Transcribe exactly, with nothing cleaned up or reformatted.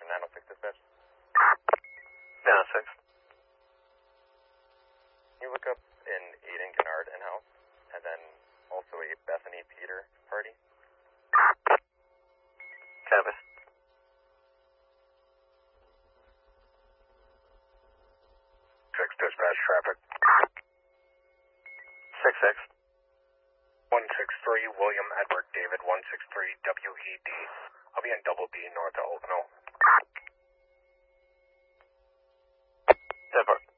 nine oh six dispatch. nine oh six. Can you look up an Aiden Kennard in-house, and then also a Bethany Peter party? Canvas. Six dispatch traffic. Six six. One six three William Edward David one six three W E D. I'll be in double D north of Oakville. ten four.